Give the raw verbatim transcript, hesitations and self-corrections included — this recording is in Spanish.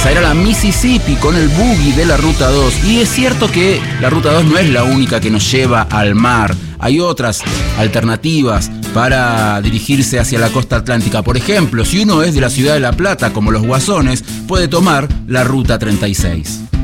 Esa era la Mississippi con el boogie de la Ruta dos. Y es cierto que la Ruta dos no es la única que nos lleva al mar. Hay otras alternativas para dirigirse hacia la costa atlántica. Por ejemplo, si uno es de la ciudad de La Plata, como los Guasones, puede tomar la Ruta treinta y seis.